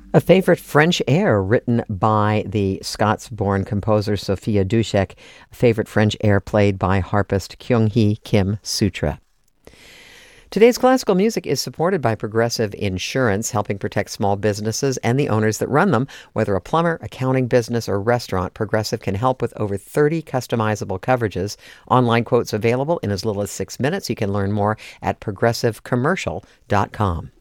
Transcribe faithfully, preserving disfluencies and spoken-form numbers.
A favorite French air written by the Scots-born composer Sophia Dushek. A favorite French air played by harpist Kyung-hee Kim Sutra. Today's classical music is supported by Progressive Insurance, helping protect small businesses and the owners that run them. Whether a plumber, accounting business, or restaurant, Progressive can help with over thirty customizable coverages. Online quotes available in as little as six minutes. You can learn more at progressive commercial dot com.